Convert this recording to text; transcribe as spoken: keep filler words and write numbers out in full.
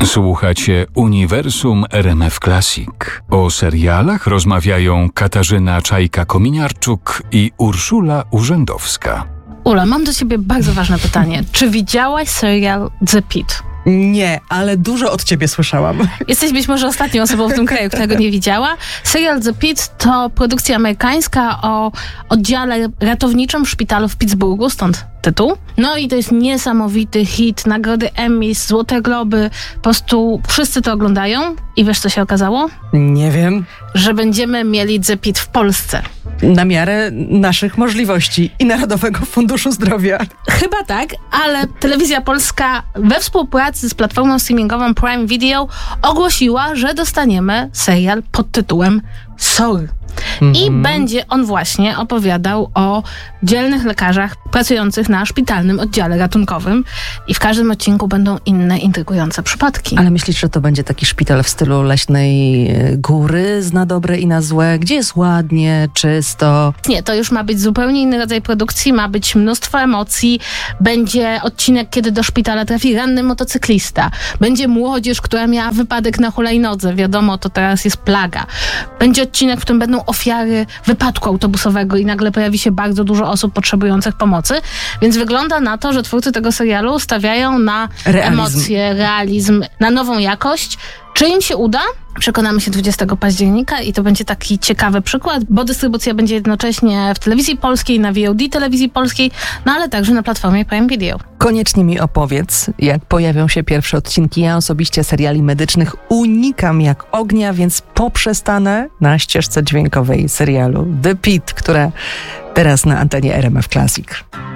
Słuchacie Uniwersum R M F Classic. O serialach rozmawiają Katarzyna Czajka-Kominiarczuk i Urszula Urzędowska. Ula, mam do ciebie bardzo ważne pytanie. Czy widziałaś serial The Pitt? Nie, ale dużo od ciebie słyszałam. Jesteś być może ostatnią osobą w tym kraju, która go nie widziała. Serial The Pitt to produkcja amerykańska o oddziale ratowniczym w szpitalu w Pittsburghu, stąd tytuł. No i to jest niesamowity hit, nagrody Emmy, Złote Globy, po prostu wszyscy to oglądają. I wiesz, co się okazało? Nie wiem. Że będziemy mieli The Pitt w Polsce. Na miarę naszych możliwości i Narodowego Funduszu Zdrowia. Chyba tak, ale Telewizja Polska we współpracy z platformą streamingową Prime Video ogłosiła, że dostaniemy serial pod tytułem Soul. Mm-hmm. I będzie on właśnie opowiadał o dzielnych lekarzach pracujących na szpitalnym oddziale ratunkowym i w każdym odcinku będą inne intrygujące przypadki. Ale myślisz, że to będzie taki szpital w stylu Leśnej Góry, zna dobre i na złe, gdzie jest ładnie, czysto? Nie, to już ma być zupełnie inny rodzaj produkcji, ma być mnóstwo emocji, będzie odcinek, kiedy do szpitala trafi ranny motocyklista, będzie młodzież, która miała wypadek na hulajnodze, wiadomo, to teraz jest plaga. Będzie odcinek, w którym będą ofiary wypadku autobusowego i nagle pojawi się bardzo dużo osób potrzebujących pomocy, więc wygląda na to, że twórcy tego serialu stawiają na realizm. emocje, realizm, na nową jakość. Czy im się uda? Przekonamy się dwudziestego października i to będzie taki ciekawy przykład, bo dystrybucja będzie jednocześnie w Telewizji Polskiej, na V O D Telewizji Polskiej, no ale także na platformie Prime Video. Koniecznie mi opowiedz, jak pojawią się pierwsze odcinki. Ja osobiście seriali medycznych unikam jak ognia, więc poprzestanę na ścieżce dźwiękowej serialu The Pitt, które teraz na antenie R M F Classic.